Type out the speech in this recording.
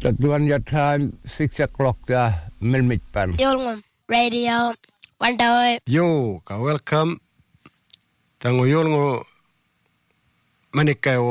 Tatuan your time 6 o'clock Milmitpan. Yolngum Radio Wandaoi. Yo, ka welcome. Tango yolngo manikai